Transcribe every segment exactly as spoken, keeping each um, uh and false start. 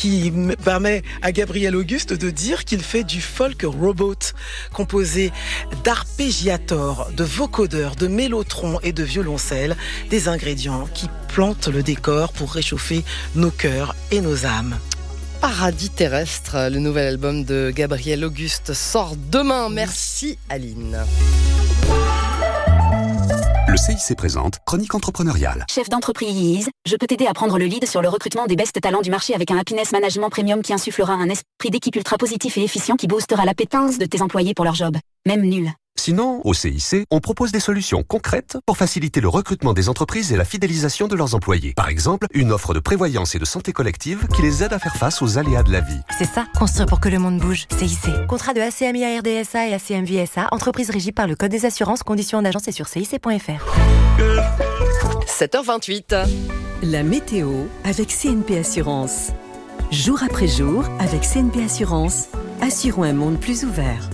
qui permet à Gabriel Auguste de dire qu'il fait du folk robot, composé d'arpégiators, de vocodeurs, de mélotrons et de violoncelles, des ingrédients qui plantent le décor pour réchauffer nos cœurs et nos âmes. Paradis terrestre, le nouvel album de Gabriel Auguste sort demain. Merci Aline. Le C I C présente Chronique entrepreneuriale. Chef d'entreprise, je peux t'aider à prendre le lead sur le recrutement des best talents du marché avec un happiness management premium qui insufflera un esprit d'équipe ultra positif et efficient qui boostera l'appétence de tes employés pour leur job, même nul. Sinon, au C I C, on propose des solutions concrètes pour faciliter le recrutement des entreprises et la fidélisation de leurs employés. Par exemple, une offre de prévoyance et de santé collective qui les aide à faire face aux aléas de la vie. C'est ça, construire pour que le monde bouge. C I C. Contrat de A C M I A R D S A et A C M V S A, entreprise régie par le Code des assurances, conditions en agence et sur C I C point F R. sept heures vingt-huit. La météo avec C N P Assurance. Jour après jour, avec C N P Assurance, assurons un monde plus ouvert.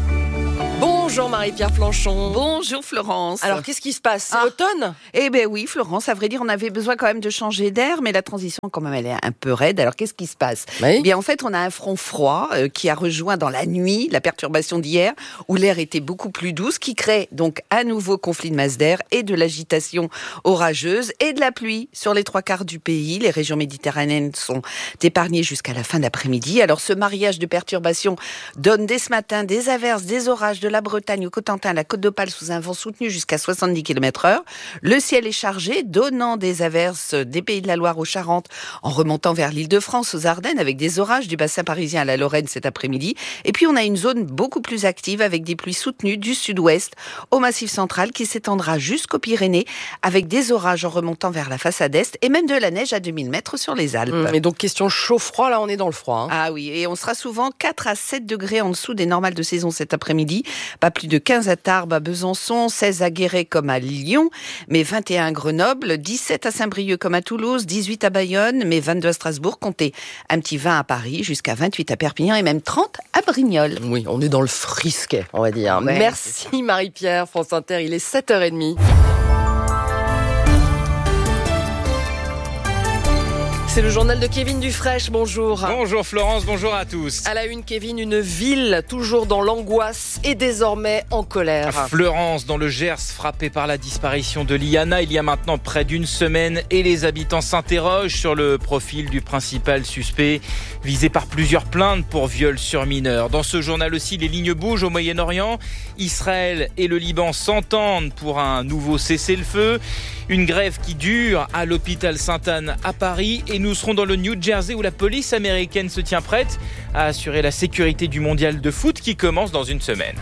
Bonjour Marie-Pierre Planchon. Bonjour Florence. Alors qu'est-ce qui se passe? C'est ah. l'automne? Eh bien oui Florence, à vrai dire on avait besoin quand même de changer d'air, mais la transition quand même elle est un peu raide. Alors qu'est-ce qui se passe? Oui. Eh bien en fait on a un front froid euh, qui a rejoint dans la nuit la perturbation d'hier où l'air était beaucoup plus doux, ce qui crée donc un nouveau conflit de masse d'air et de l'agitation orageuse et de la pluie sur les trois quarts du pays. Les régions méditerranéennes sont épargnées jusqu'à la fin d'après-midi. Alors ce mariage de perturbations donne dès ce matin des averses, des orages de la Bretagne au Cotentin, la Côte d'Opale sous un vent soutenu jusqu'à soixante-dix kilomètres heure. Le ciel est chargé, donnant des averses des Pays de la Loire aux Charentes en remontant vers l'Île-de-France, aux Ardennes, avec des orages du bassin parisien à la Lorraine cet après-midi. Et puis on a une zone beaucoup plus active avec des pluies soutenues du sud-ouest au Massif central qui s'étendra jusqu'aux Pyrénées avec des orages en remontant vers la façade est et même de la neige à deux mille mètres sur les Alpes. Mmh, et donc question chaud-froid, là on est dans le froid. Hein. Ah oui, et on sera souvent quatre à sept degrés en dessous des normales de saison cet après-midi. Pas plus de quinze à Tarbes, à Besançon, seize à Guéret comme à Lyon, mais vingt et un à Grenoble, dix-sept à Saint-Brieuc comme à Toulouse, dix-huit à Bayonne, mais vingt-deux à Strasbourg, comptez un petit vingt à Paris, jusqu'à vingt-huit à Perpignan et même trente à Brignoles. Oui, on est dans le frisquet, on va dire. Ouais, merci Marie-Pierre, France Inter, il est sept heures trente. C'est le journal de Kevin Dufresne, bonjour. Bonjour Florence, bonjour à tous. À la une, Kevin, une ville toujours dans l'angoisse et désormais en colère. Fleurance, dans le Gers, frappée par la disparition de Liana il y a maintenant près d'une semaine et les habitants s'interrogent sur le profil du principal suspect visé par plusieurs plaintes pour viol sur mineurs. Dans ce journal aussi, les lignes bougent au Moyen-Orient. Israël et le Liban s'entendent pour un nouveau cessez-le-feu. Une grève qui dure à l'hôpital Sainte-Anne à Paris et nous serons dans le New Jersey où la police américaine se tient prête à assurer la sécurité du mondial de foot qui commence dans une semaine.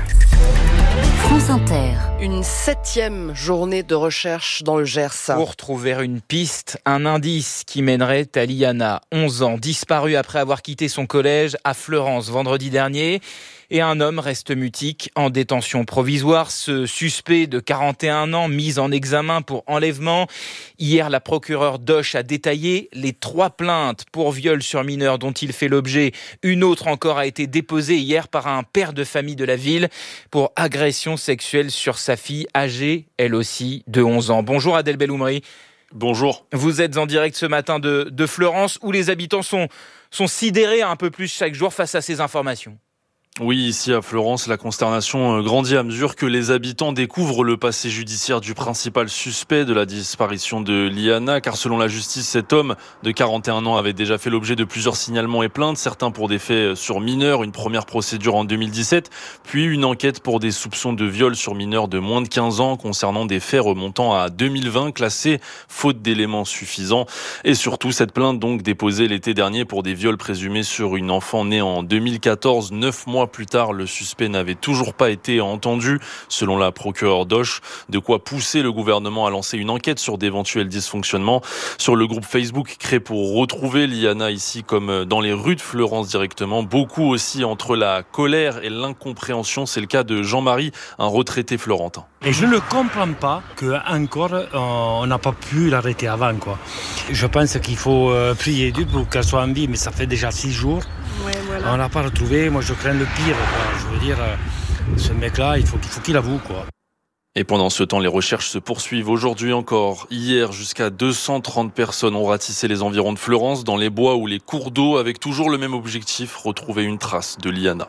France Inter. Une septième journée de recherche dans le Gers. Pour trouver une piste, un indice qui mènerait à Liana, onze ans, disparue après avoir quitté son collège à Fleurance vendredi dernier. Et un homme reste mutique en détention provisoire. Ce suspect de quarante et un ans, mis en examen pour enlèvement. Hier, la procureure d'Auch a détaillé les trois plaintes pour viol sur mineur dont il fait l'objet. Une autre encore a été déposée hier par un père de famille de la ville pour agression sexuelle sur sa fille âgée, elle aussi, de onze ans. Bonjour Adèle Belloumri. Bonjour. Vous êtes en direct ce matin de, de Fleurance où les habitants sont, sont sidérés un peu plus chaque jour face à ces informations. Oui, ici à Fleurance, la consternation grandit à mesure que les habitants découvrent le passé judiciaire du principal suspect de la disparition de Liana, car selon la justice, cet homme de quarante et un ans avait déjà fait l'objet de plusieurs signalements et plaintes, certains pour des faits sur mineurs, une première procédure en deux mille dix-sept, puis une enquête pour des soupçons de viol sur mineurs de moins de quinze ans concernant des faits remontant à deux mille vingt, classés faute d'éléments suffisants. Et surtout, cette plainte donc déposée l'été dernier pour des viols présumés sur une enfant née en deux mille quatorze, neuf mois plus tard, le suspect n'avait toujours pas été entendu, selon la procureure d'Auch, de quoi pousser le gouvernement à lancer une enquête sur d'éventuels dysfonctionnements. Sur le groupe Facebook créé pour retrouver Liana ici comme dans les rues de Fleurance directement, beaucoup aussi entre la colère et l'incompréhension. C'est le cas de Jean-Marie, un retraité florentin. Et je ne comprends pas qu'encore on n'a pas pu l'arrêter avant, quoi. Je pense qu'il faut prier Dieu pour qu'elle soit en vie, mais ça fait déjà six jours. Ouais, voilà. On l'a pas retrouvé, moi je crains le pire, quoi. Je veux dire, ce mec-là, il faut, il faut qu'il avoue, quoi. Et pendant ce temps, les recherches se poursuivent aujourd'hui encore. Hier, jusqu'à deux cent trente personnes ont ratissé les environs de Fleurance, dans les bois ou les cours d'eau, avec toujours le même objectif, retrouver une trace de Liana.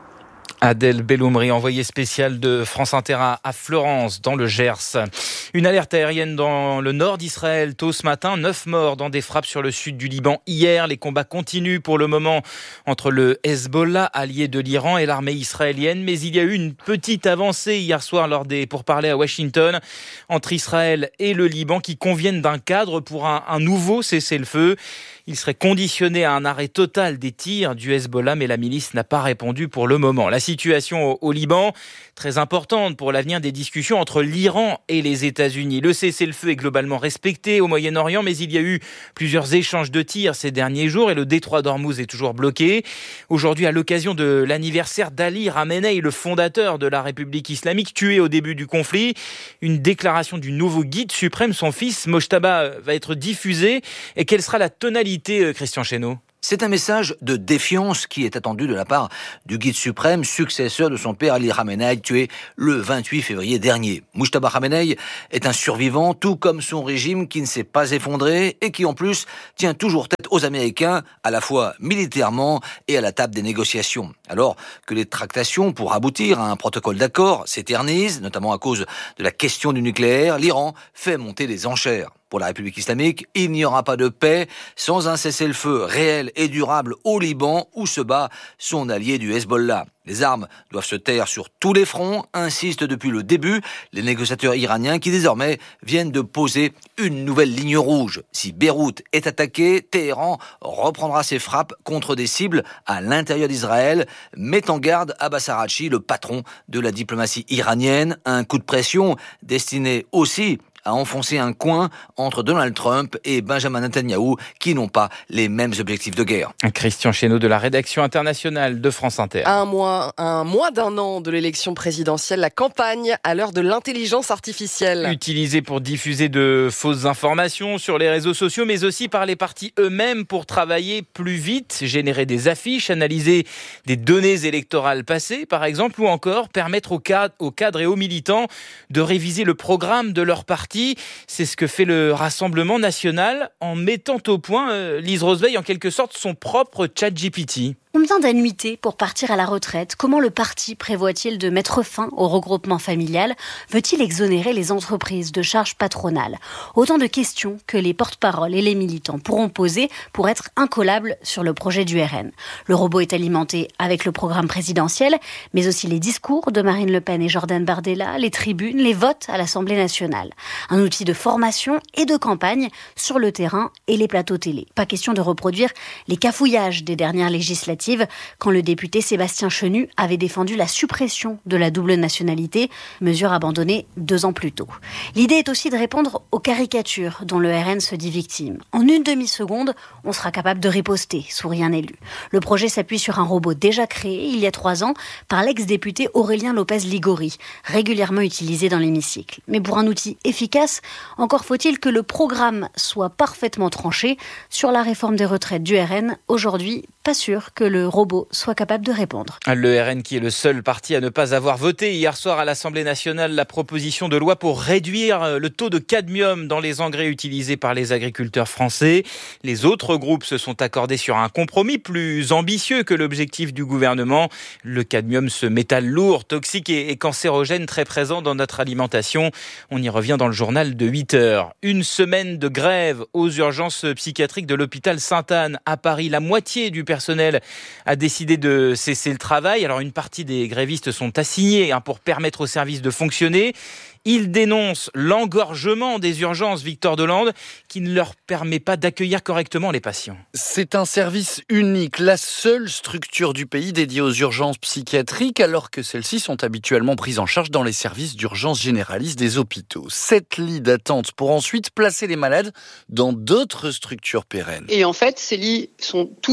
Adèle Belloumri, envoyée spéciale de France Inter à Fleurance, dans le Gers. Une alerte aérienne dans le nord d'Israël tôt ce matin. Neuf morts dans des frappes sur le sud du Liban hier. Les combats continuent pour le moment entre le Hezbollah, allié de l'Iran, et l'armée israélienne. Mais il y a eu une petite avancée hier soir lors des pourparlers à Washington entre Israël et le Liban qui conviennent d'un cadre pour un, un nouveau cessez-le-feu. Il serait conditionné à un arrêt total des tirs du Hezbollah, mais la milice n'a pas répondu pour le moment. La situation au, au Liban, très importante pour l'avenir des discussions entre l'Iran et les États-Unis. Le cessez-le-feu est globalement respecté au Moyen-Orient, mais il y a eu plusieurs échanges de tirs ces derniers jours et le détroit d'Ormuz est toujours bloqué. Aujourd'hui, à l'occasion de l'anniversaire d'Ali Khamenei, le fondateur de la République islamique, tué au début du conflit, une déclaration du nouveau guide suprême, son fils Mojtaba, va être diffusée. Et quelle sera la tonalité, Christian Chesneau ? C'est un message de défiance qui est attendu de la part du guide suprême, successeur de son père Ali Khamenei, tué le vingt-huit février dernier. Mojtaba Khamenei est un survivant, tout comme son régime qui ne s'est pas effondré et qui en plus tient toujours tête aux Américains, à la fois militairement et à la table des négociations. Alors que les tractations pour aboutir à un protocole d'accord s'éternisent, notamment à cause de la question du nucléaire, l'Iran fait monter les enchères. Pour la République islamique, il n'y aura pas de paix sans un cessez-le-feu réel et durable au Liban où se bat son allié du Hezbollah. Les armes doivent se taire sur tous les fronts, insistent depuis le début les négociateurs iraniens qui désormais viennent de poser une nouvelle ligne rouge. Si Beyrouth est attaquée, Téhéran reprendra ses frappes contre des cibles à l'intérieur d'Israël, met en garde Abbas Araghchi, le patron de la diplomatie iranienne. Un coup de pression destiné aussi à enfoncer un coin entre Donald Trump et Benjamin Netanyahou qui n'ont pas les mêmes objectifs de guerre. Christian Chesneau de la rédaction internationale de France Inter. Un mois, un mois d'un an de l'élection présidentielle, la campagne à l'heure de l'intelligence artificielle. Utilisée pour diffuser de fausses informations sur les réseaux sociaux, mais aussi par les partis eux-mêmes pour travailler plus vite, générer des affiches, analyser des données électorales passées, par exemple, ou encore permettre aux cadres, aux cadres et aux militants de réviser le programme de leur parti. C'est ce que fait le Rassemblement national en mettant au point, euh, Lise Roseveil, en quelque sorte son propre ChatGPT. Combien d'annuités pour partir à la retraite ? Comment le parti prévoit-il de mettre fin au regroupement familial ? Veut-il exonérer les entreprises de charges patronales ? Autant de questions que les porte-paroles et les militants pourront poser pour être incollables sur le projet du R N. Le robot est alimenté avec le programme présidentiel, mais aussi les discours de Marine Le Pen et Jordan Bardella, les tribunes, les votes à l'Assemblée nationale. Un outil de formation et de campagne sur le terrain et les plateaux télé. Pas question de reproduire les cafouillages des dernières législatives quand le député Sébastien Chenu avait défendu la suppression de la double nationalité, mesure abandonnée deux ans plus tôt. L'idée est aussi de répondre aux caricatures dont le R N se dit victime. En une demi-seconde, on sera capable de riposter, sourit un élu. Le projet s'appuie sur un robot déjà créé il y a trois ans par l'ex-député Aurélien Lopez Ligori, régulièrement utilisé dans l'hémicycle. Mais pour un outil efficace, encore faut-il que le programme soit parfaitement tranché. Sur la réforme des retraites du R N, aujourd'hui, pas sûr que le robot soit capable de répondre. Le R N qui est le seul parti à ne pas avoir voté hier soir à l'Assemblée nationale la proposition de loi pour réduire le taux de cadmium dans les engrais utilisés par les agriculteurs français. Les autres groupes se sont accordés sur un compromis plus ambitieux que l'objectif du gouvernement. Le cadmium, ce métal lourd, toxique et cancérogène très présent dans notre alimentation. On y revient dans le journal de huit heures. Une semaine de grève aux urgences psychiatriques de l'hôpital Sainte-Anne à Paris. La moitié du personnel a décidé de cesser le travail. Alors une partie des grévistes sont assignés hein, pour permettre au service de fonctionner. Ils dénoncent l'engorgement des urgences, Victor Delande, qui ne leur permet pas d'accueillir correctement les patients. C'est un service unique, la seule structure du pays dédiée aux urgences psychiatriques, alors que celles-ci sont habituellement prises en charge dans les services d'urgence généralistes des hôpitaux. Sept lits d'attente pour ensuite placer les malades dans d'autres structures pérennes. Et en fait, ces lits sont tous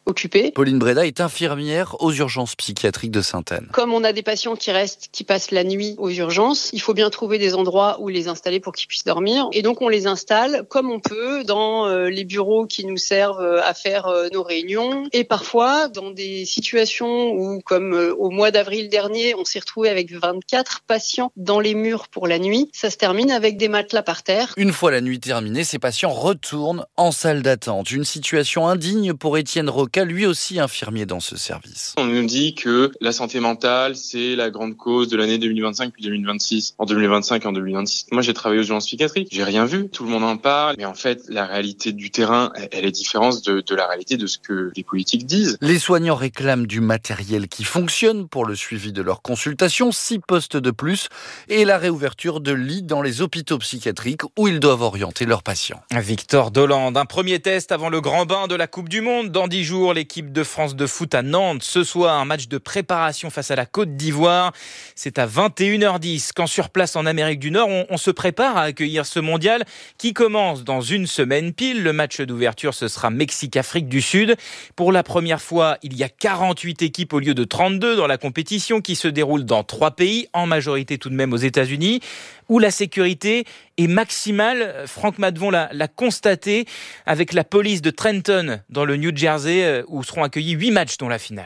occupés. Pauline Breda est infirmière aux urgences psychiatriques de Sainte-Anne. Comme on a des patients qui restent, qui passent la nuit aux urgences, il faut bien trouver des endroits où les installer pour qu'ils puissent dormir. Et donc on les installe comme on peut dans euh, les bureaux qui nous servent à faire euh, nos réunions. Et parfois dans des situations où, comme euh, au mois d'avril dernier, on s'est retrouvé avec vingt-quatre patients dans les murs pour la nuit, ça se termine avec des matelas par terre. Une fois la nuit terminée, ces patients retournent en salle d'attente. Une situation indigne pour Étienne Roca, lui aussi infirmier dans ce service. On nous dit que la santé mentale, c'est la grande cause de l'année deux mille vingt-cinq puis deux mille vingt-six. En deux mille vingt-cinq et en deux mille vingt-six. Moi, j'ai travaillé aux urgences psychiatriques. J'ai rien vu. Tout le monde en parle. Mais en fait, la réalité du terrain, elle est différente de, de la réalité de ce que les politiques disent. Les soignants réclament du matériel qui fonctionne pour le suivi de leurs consultations, six postes de plus et la réouverture de lits dans les hôpitaux psychiatriques où ils doivent orienter leurs patients. Victor Dolande, un premier test avant le grand bain de la Coupe du Monde. Dans dix jours, l'équipe de France de foot à Nantes. Ce soir, un match de préparation face à la Côte d'Ivoire. C'est à vingt et une heures dix. Quand sur place en Amérique du Nord, on, on se prépare à accueillir ce mondial qui commence dans une semaine pile. Le match d'ouverture, ce sera Mexique-Afrique du Sud. Pour la première fois, il y a quarante-huit équipes au lieu de trente-deux dans la compétition qui se déroule dans trois pays, en majorité tout de même aux États-Unis, où la sécurité est maximale. Franck Madvon l'a, l'a constaté avec la police de Trenton dans le New Jersey, où seront accueillis huit matchs dont la finale.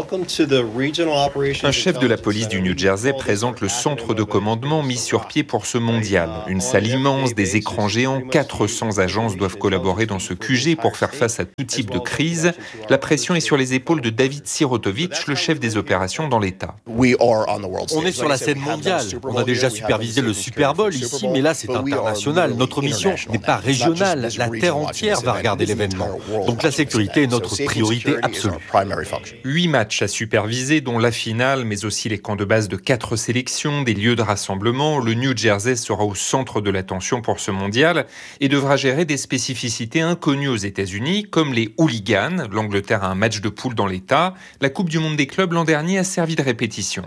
Un chef de la police du New Jersey présente le centre de commandement mis sur pied pour ce mondial. Une salle immense, des écrans géants, quatre cents agences doivent collaborer dans ce Q G pour faire face à tout type de crise. La pression est sur les épaules de David Sirotovich, le chef des opérations dans l'État. On est sur la scène mondiale. On a déjà supervisé le Super Bowl ici, mais là c'est international. Notre mission n'est pas régionale. La terre entière va regarder l'événement. Donc la sécurité est notre priorité absolue. Huit matchs à superviser, dont la finale, mais aussi les camps de base de quatre sélections, des lieux de rassemblement. Le New Jersey sera au centre de l'attention pour ce mondial et devra gérer des spécificités inconnues aux États-Unis, comme les hooligans. L'Angleterre a un match de poule dans l'État. La Coupe du Monde des clubs l'an dernier a servi de répétition.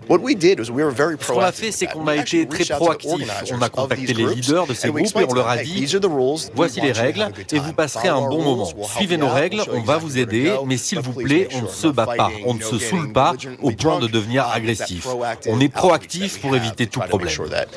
Ce qu'on a fait, c'est qu'on a été très proactif. On a contacté les leaders de ces groupes et on leur a dit « Voici les règles et vous passerez un bon moment. Suivez nos règles, on va vous aider, mais s'il vous plaît, on ne se bat pas, on ne se saoule pas au point de devenir agressif. On est proactif pour éviter tout problème. »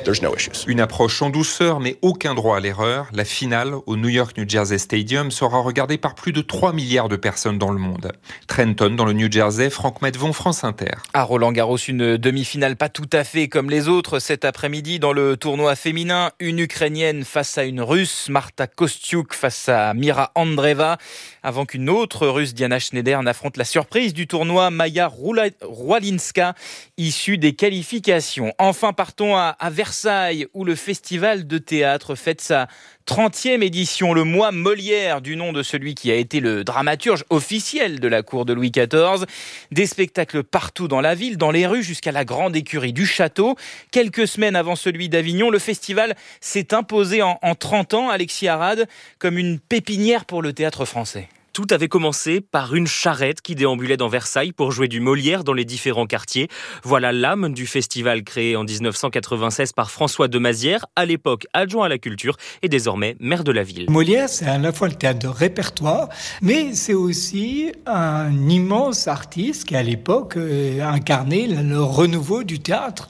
Une approche en douceur, mais aucun droit à l'erreur. La finale au New York New Jersey Stadium sera regardée par plus de trois milliards de personnes dans le monde. Trenton, dans le New Jersey, Franck Madvon, France Inter. À Roland-Garros, une demi-finale pas tout à fait comme les autres. Cet après-midi, dans le tournoi féminin, une Ukrainienne face à une Russe, Marta Kostyuk face à Mira Andreeva, avant qu'une autre Russe, Diana Schneider, n'affronte la surprise du tournoi, Maya Rwalinska, issue des qualifications. Enfin, partons à, à Versailles, où le festival de théâtre fête sa trentième édition, le mois Molière, du nom de celui qui a été le dramaturge officiel de la cour de Louis quatorze. Des spectacles partout dans la ville, dans les rues, jusqu'à la grande écurie du château. Quelques semaines avant celui d'Avignon, le festival s'est imposé en, en trente ans, Alexis Arad, comme une pépinière pour le théâtre français. Tout avait commencé par une charrette qui déambulait dans Versailles pour jouer du Molière dans les différents quartiers. Voilà l'âme du festival créé en dix-neuf cent quatre-vingt-seize par François de Mazières, à l'époque adjoint à la culture et désormais maire de la ville. Molière, c'est à la fois le théâtre de répertoire, mais c'est aussi un immense artiste qui à l'époque euh, incarnait le renouveau du théâtre.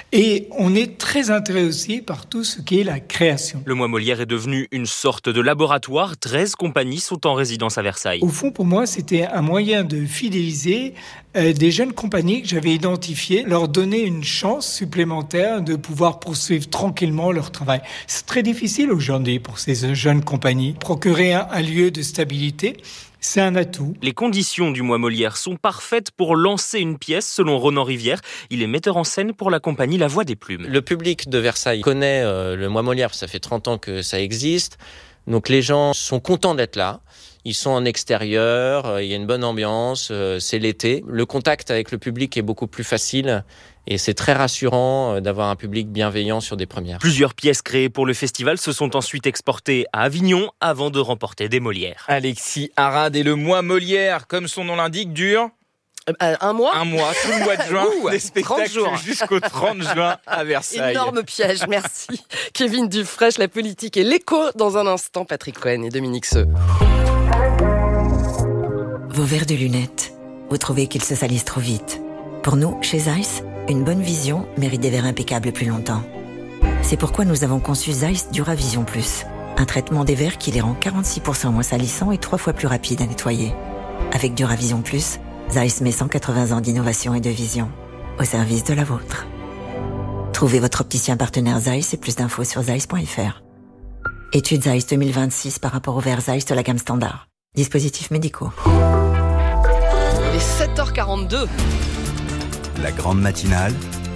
Et on est très intéressé aussi par tout ce qui est la création. Le mois Molière est devenu une sorte de laboratoire. treize compagnies sont en résidence à Versailles. Au fond, pour moi, c'était un moyen de fidéliser euh, des jeunes compagnies que j'avais identifiées, leur donner une chance supplémentaire de pouvoir poursuivre tranquillement leur travail. C'est très difficile aujourd'hui pour ces jeunes compagnies. Procurer un, un lieu de stabilité, c'est un atout. Les conditions du mois Molière sont parfaites pour lancer une pièce, selon Ronan Rivière. Il est metteur en scène pour la compagnie La Voix des Plumes. Le public de Versailles connaît euh, le mois Molière, ça fait trente ans que ça existe. Donc les gens sont contents d'être là. Ils sont en extérieur, euh, il y a une bonne ambiance, euh, c'est l'été. Le contact avec le public est beaucoup plus facile. Et c'est très rassurant d'avoir un public bienveillant sur des premières. Plusieurs pièces créées pour le festival se sont ensuite exportées à Avignon avant de remporter des Molières. Alexis Arad et le mois Molière, comme son nom l'indique, dure... Euh, un mois Un mois, tout le mois de juin, Ouh, des spectacles jusqu'au trente juin à Versailles. Énorme piège, merci. Kevin Dufresne, la politique et l'écho dans un instant. Patrick Cohen et Dominique Seux. Vos verres de lunettes, vous trouvez qu'ils se salissent trop vite. Pour nous, chez Zeiss, une bonne vision mérite des verres impeccables plus longtemps. C'est pourquoi nous avons conçu Zeiss Duravision Plus, un traitement des verres qui les rend quarante-six pour cent moins salissants et trois fois plus rapides à nettoyer. Avec Duravision Plus, Zeiss met cent quatre-vingts ans d'innovation et de vision au service de la vôtre. Trouvez votre opticien partenaire Zeiss et plus d'infos sur zeiss point f r. Étude Zeiss deux mille vingt-six par rapport au verre Zeiss de la gamme standard. Dispositifs médicaux. Il est sept heures quarante-deux. La grande matinale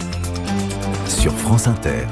sur France Inter.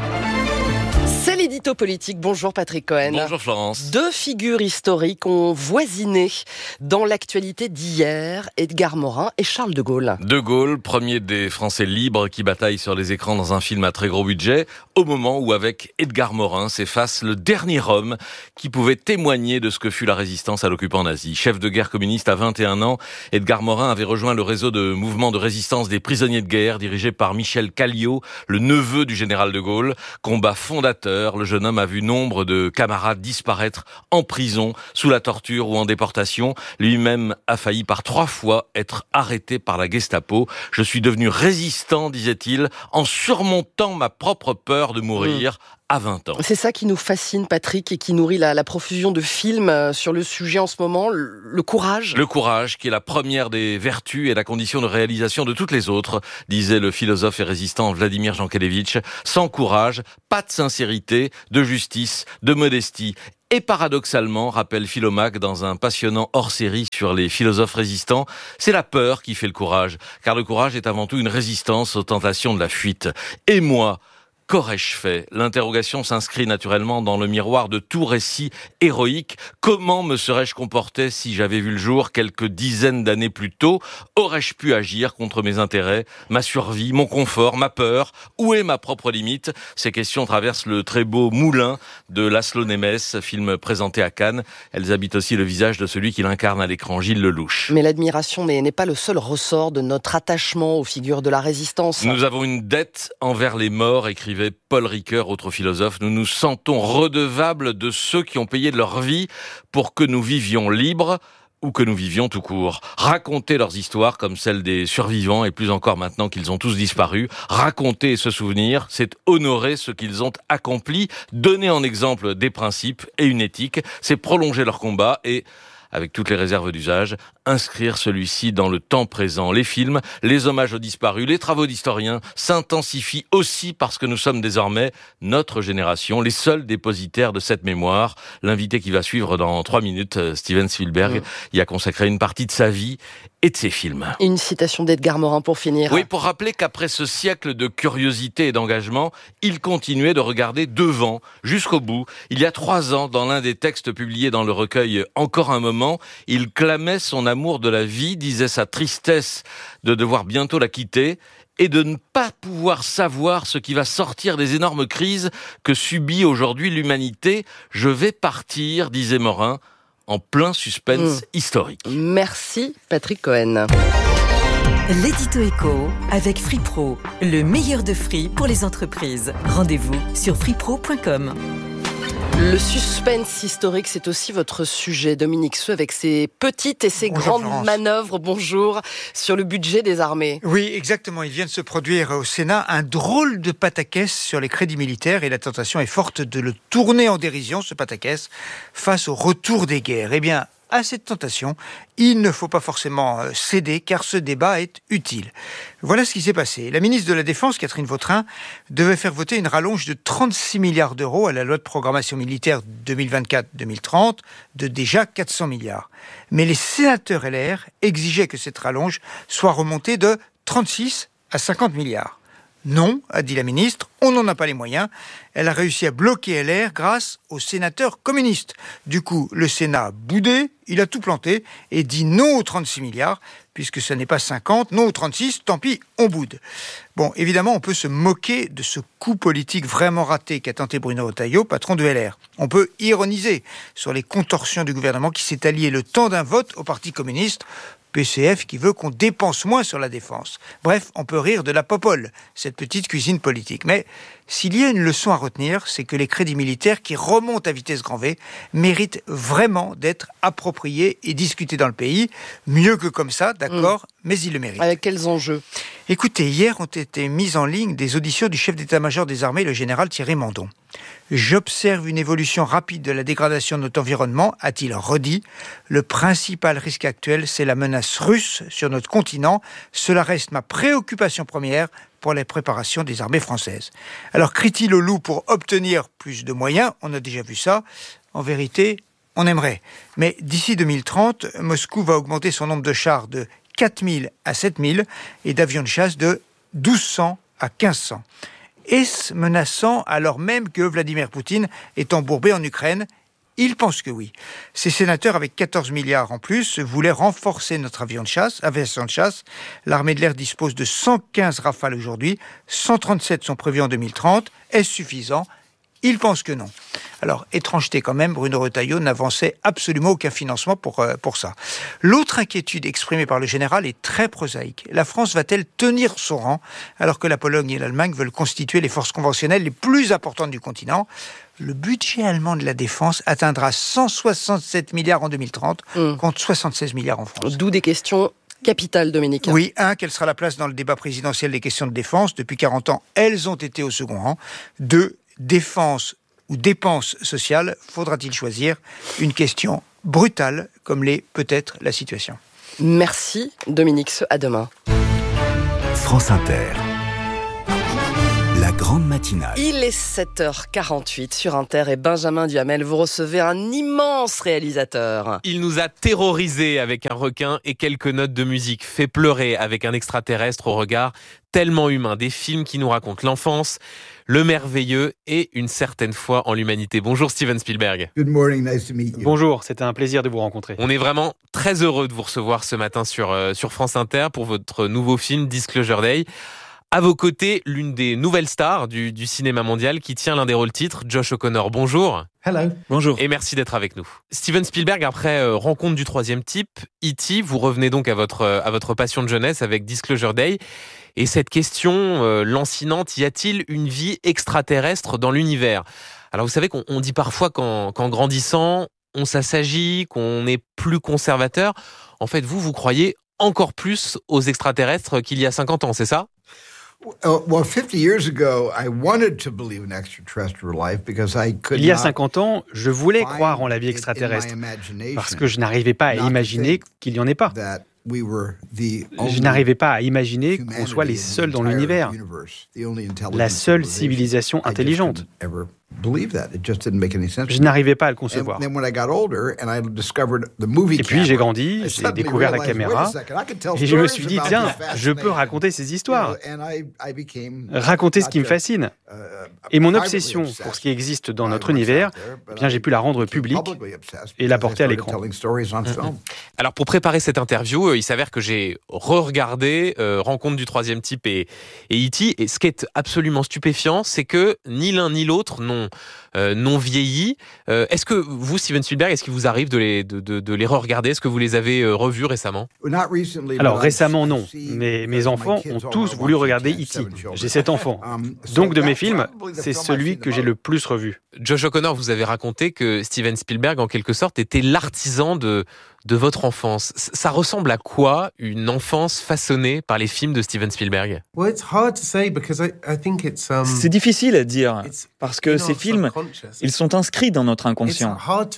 C'est l'édito politique. Bonjour Patrick Cohen. Bonjour Florence. Deux figures historiques ont voisiné dans l'actualité d'hier, Edgar Morin et Charles de Gaulle. De Gaulle, premier des Français libres qui bataillent sur les écrans dans un film à très gros budget, au moment où avec Edgar Morin s'efface le dernier homme qui pouvait témoigner de ce que fut la résistance à l'occupant nazi. Chef de guerre communiste à vingt et un ans, Edgar Morin avait rejoint le réseau de mouvements de résistance des prisonniers de guerre dirigé par Michel Calliot, le neveu du général de Gaulle. Combat fondateur, le jeune homme a vu nombre de camarades disparaître en prison, sous la torture ou en déportation. Lui-même a failli par trois fois être arrêté par la Gestapo. Je suis devenu résistant, disait-il, en surmontant ma propre peur de mourir. Mmh. À vingt ans. C'est ça qui nous fascine, Patrick, et qui nourrit la, la profusion de films sur le sujet en ce moment, le, le courage. Le courage, qui est la première des vertus et la condition de réalisation de toutes les autres, disait le philosophe et résistant Vladimir Jankélévitch. Sans courage, pas de sincérité, de justice, de modestie. Et paradoxalement, rappelle Philomaque dans un passionnant hors-série sur les philosophes résistants, c'est la peur qui fait le courage, car le courage est avant tout une résistance aux tentations de la fuite. Et moi, qu'aurais-je fait ? L'interrogation s'inscrit naturellement dans le miroir de tout récit héroïque. Comment me serais-je comporté si j'avais vu le jour quelques dizaines d'années plus tôt ? Aurais-je pu agir contre mes intérêts, ma survie, mon confort, ma peur ? Où est ma propre limite ? Ces questions traversent le très beau Moulin de Laszlo Nemes, film présenté à Cannes. Elles habitent aussi le visage de celui qui l'incarne à l'écran, Gilles Lelouch. Mais l'admiration n'est pas le seul ressort de notre attachement aux figures de la résistance. Nous avons une dette envers les morts, écrivait Paul Ricoeur, autre philosophe. Nous nous sentons redevables de ceux qui ont payé de leur vie pour que nous vivions libres ou que nous vivions tout court. Raconter leurs histoires comme celles des survivants et plus encore maintenant qu'ils ont tous disparu. Raconter et se souvenir, c'est honorer ce qu'ils ont accompli, donner en exemple des principes et une éthique, c'est prolonger leur combat et, avec toutes les réserves d'usage, inscrire celui-ci dans le temps présent. Les films, les hommages aux disparus, les travaux d'historiens s'intensifient aussi parce que nous sommes désormais, notre génération, les seuls dépositaires de cette mémoire. L'invité qui va suivre dans trois minutes, Steven Spielberg, mmh. y a consacré une partie de sa vie et de ses films. Une citation d'Edgar Morin pour finir. Oui, pour rappeler qu'après ce siècle de curiosité et d'engagement, il continuait de regarder devant, jusqu'au bout. Il y a trois ans, dans l'un des textes publiés dans le recueil Encore un moment, il clamait son amour de la vie, disait sa tristesse de devoir bientôt la quitter et de ne pas pouvoir savoir ce qui va sortir des énormes crises que subit aujourd'hui l'humanité. Je vais partir, disait Morin, en plein suspense mmh. historique. Merci Patrick Cohen. L'édito éco avec Free Pro, le meilleur de Free pour les entreprises. Rendez-vous sur free pro point com. Le suspense historique, c'est aussi votre sujet, Dominique Seux, avec ses petites et ses Bonjour, grandes Florence. manœuvres, bonjour, sur le budget des armées. Oui, exactement. Il vient de se produire au Sénat un drôle de pataquès sur les crédits militaires et la tentation est forte de le tourner en dérision, ce pataquès, face au retour des guerres. Eh bien, à cette tentation, il ne faut pas forcément céder car ce débat est utile. Voilà ce qui s'est passé. La ministre de la Défense, Catherine Vautrin, devait faire voter une rallonge de trente-six milliards d'euros à la loi de programmation militaire deux mille vingt-quatre deux mille trente de déjà quatre cents milliards. Mais les sénateurs L R exigeaient que cette rallonge soit remontée de trente-six à cinquante milliards. Non, a dit la ministre, on n'en a pas les moyens. Elle a réussi à bloquer L R grâce aux sénateurs communistes. Du coup, le Sénat a boudé, il a tout planté et dit non aux trente-six milliards, puisque ce n'est pas cinquante, non aux trente-six, tant pis, on boude. Bon, évidemment, on peut se moquer de ce coup politique vraiment raté qu'a tenté Bruno Retailleau, patron de L R. On peut ironiser sur les contorsions du gouvernement qui s'est allié le temps d'un vote au Parti communiste P C F qui veut qu'on dépense moins sur la défense. Bref, on peut rire de la popole, cette petite cuisine politique. Mais s'il y a une leçon à retenir, c'est que les crédits militaires qui remontent à vitesse grand V méritent vraiment d'être appropriés et discutés dans le pays. Mieux que comme ça, d'accord, mmh. mais ils le méritent. Avec quels enjeux ? Écoutez, hier ont été mises en ligne des auditions du chef d'état-major des armées, le général Thierry Mandon. J'observe une évolution rapide de la dégradation de notre environnement, a-t-il redit. Le principal risque actuel, c'est la menace russe sur notre continent. Cela reste ma préoccupation première pour les préparations des armées françaises. Alors, crie-t-il au loup pour obtenir plus de moyens ? On a déjà vu ça. En vérité, on aimerait. Mais d'ici deux mille trente, Moscou va augmenter son nombre de chars de quatre mille à sept mille et d'avions de chasse de douze cents à quinze cents. Est-ce menaçant alors même que Vladimir Poutine est embourbé en Ukraine ? Il pense que oui. Ces sénateurs, avec quatorze milliards en plus, voulaient renforcer notre avion de chasse, aviation de chasse. L'armée de l'air dispose de cent quinze Rafales aujourd'hui, cent trente-sept sont prévus en deux mille trente. Est-ce suffisant ? Il pense que non. Alors, étrangeté quand même, Bruno Retailleau n'avançait absolument aucun financement pour, euh, pour ça. L'autre inquiétude exprimée par le général est très prosaïque. La France va-t-elle tenir son rang alors que la Pologne et l'Allemagne veulent constituer les forces conventionnelles les plus importantes du continent ? Le budget allemand de la défense atteindra cent soixante-sept milliards en deux mille trente mmh. contre soixante-seize milliards en France. D'où des questions capitales, Dominique. Oui, un, quelle sera la place dans le débat présidentiel des questions de défense ? Depuis quarante ans, elles ont été au second rang. Deux, défense ou dépenses sociales, faudra-t-il choisir ? Une question brutale, comme l'est peut-être la situation. Merci Dominique, à demain. France Inter. La grande matinale. Il est sept heures quarante-huit sur Inter et Benjamin Duhamel, vous recevez un immense réalisateur. Il nous a terrorisés avec un requin et quelques notes de musique, fait pleurer avec un extraterrestre au regard tellement humain, des films qui nous racontent l'enfance, le merveilleux et une certaine foi en l'humanité. Bonjour Steven Spielberg. Good morning, nice to meet you. Bonjour, c'était un plaisir de vous rencontrer. On est vraiment très heureux de vous recevoir ce matin sur, euh, sur France Inter pour votre nouveau film Disclosure Day. À vos côtés, l'une des nouvelles stars du, du cinéma mondial qui tient l'un des rôles titres, Josh O'Connor. Bonjour. Hello. Bonjour. Et merci d'être avec nous. Steven Spielberg, après euh, Rencontre du troisième type, E T, vous revenez donc à votre, euh, à votre passion de jeunesse avec Disclosure Day. Et cette question euh, lancinante, y a-t-il une vie extraterrestre dans l'univers ? Alors vous savez qu'on on dit parfois qu'en, qu'en grandissant, on s'assagit, qu'on est plus conservateur. En fait, vous, vous croyez encore plus aux extraterrestres qu'il y a cinquante ans, c'est ça ? Il y a cinquante ans, je voulais croire en la vie extraterrestre parce que je n'arrivais pas à imaginer qu'il n'y en ait pas. Je n'arrivais pas à imaginer qu'on soit les seuls dans l'univers, la seule civilisation intelligente. Je n'arrivais pas à le concevoir. Et puis j'ai grandi, j'ai découvert la caméra et je me suis dit, tiens, je peux raconter ces histoires, raconter ce qui me fascine. Et mon obsession pour ce qui existe dans notre univers, eh bien, j'ai pu la rendre publique et la porter à l'écran. Alors pour préparer cette interview, il s'avère que j'ai re-regardé euh, Rencontre du troisième type et, et E T. Et ce qui est absolument stupéfiant, c'est que ni l'un ni l'autre n'ont Euh, non vieilli. Euh, est-ce que vous, Steven Spielberg, est-ce qu'il vous arrive de les, de, de, de les re-regarder ? Est-ce que vous les avez euh, revus récemment ? Alors récemment, non. Mais mes enfants ont tous voulu regarder E T. J'ai sept enfants. Donc de mes films, c'est celui que j'ai le plus revu. Josh O'Connor, vous avez raconté que Steven Spielberg, en quelque sorte, était l'artisan de, de votre enfance. Ça ressemble à quoi une enfance façonnée par les films de Steven Spielberg ? C'est difficile à dire, parce que ces films, ils sont inscrits dans notre inconscient.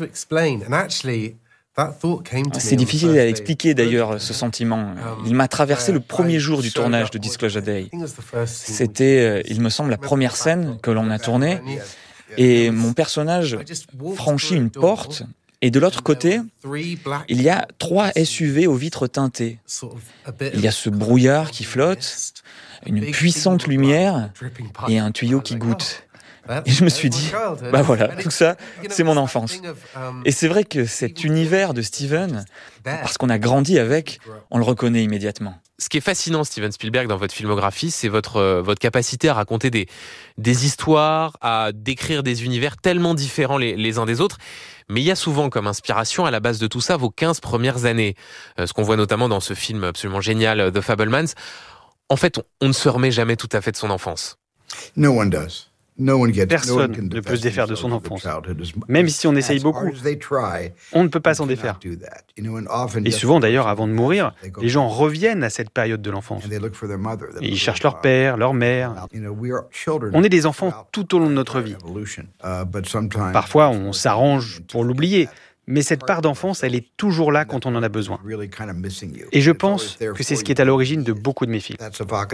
C'est difficile à expliquer d'ailleurs, ce sentiment. Il m'a traversé le premier jour du tournage de Disclosure Day. C'était, il me semble, la première scène que l'on a tournée. Et mon personnage franchit une porte, et de l'autre côté, il y a trois S U V aux vitres teintées. Il y a ce brouillard qui flotte, une puissante lumière et un tuyau qui goutte. Et je me suis dit, bah voilà, tout ça, c'est mon enfance. Et c'est vrai que cet univers de Steven, parce qu'on a grandi avec, on le reconnaît immédiatement. Ce qui est fascinant, Steven Spielberg, dans votre filmographie, c'est votre, euh, votre capacité à raconter des, des histoires, à décrire des univers tellement différents les, les uns des autres. Mais il y a souvent comme inspiration, à la base de tout ça, vos quinze premières années. Euh, ce qu'on voit notamment dans ce film absolument génial, The Fabelmans. En fait, on, on ne se remet jamais tout à fait de son enfance. No one does. Personne ne peut se défaire de son enfance. Même si on essaye beaucoup, on ne peut pas s'en défaire. Et souvent d'ailleurs, avant de mourir, les gens reviennent à cette période de l'enfance. Et ils cherchent leur père, leur mère. On est des enfants tout au long de notre vie. Parfois, on s'arrange pour l'oublier. Mais cette part d'enfance, elle est toujours là quand on en a besoin. Et je pense que c'est ce qui est à l'origine de beaucoup de mes films.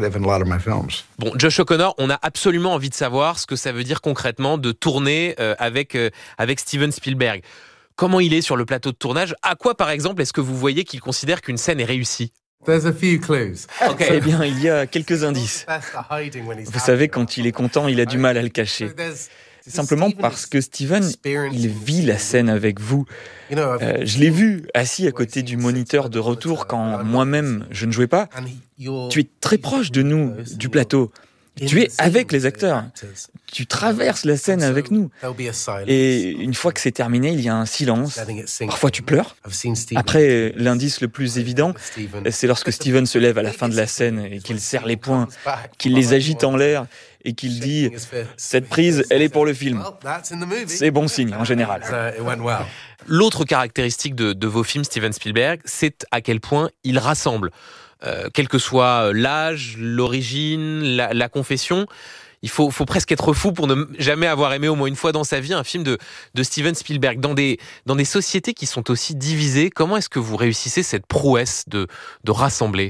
Bon, Josh O'Connor, on a absolument envie de savoir ce que ça veut dire concrètement de tourner euh, avec, euh, avec Steven Spielberg. Comment il est sur le plateau de tournage? À quoi, par exemple, est-ce que vous voyez qu'il considère qu'une scène est réussie? Okay. Eh bien, il y a quelques indices. Vous savez, quand il est content, il a du mal à le cacher. C'est simplement parce que Steven, il vit la scène avec vous. Euh, je l'ai vu assis à côté du moniteur de retour quand moi-même je ne jouais pas. Tu es très proche de nous, du plateau. Tu es avec les acteurs. Tu traverses la scène avec nous. Et une fois que c'est terminé, il y a un silence. Parfois tu pleures. Après, l'indice le plus évident, c'est lorsque Steven se lève à la fin de la scène et qu'il serre les poings, qu'il les agite en l'air et qu'il dit « Cette prise, elle est pour le film ». C'est bon signe en général. L'autre caractéristique de, de vos films, Steven Spielberg, c'est à quel point il rassemble. Euh, quel que soit l'âge, l'origine, la, la confession, il faut, faut presque être fou pour ne jamais avoir aimé au moins une fois dans sa vie un film de, de Steven Spielberg. Dans des, dans des sociétés qui sont aussi divisées, comment est-ce que vous réussissez cette prouesse de, de rassembler?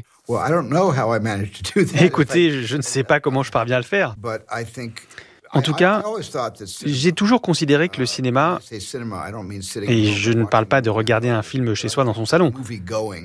Écoutez, je ne sais pas comment je parviens à le faire. En tout cas, j'ai toujours considéré que le cinéma, et je ne parle pas de regarder un film chez soi dans son salon,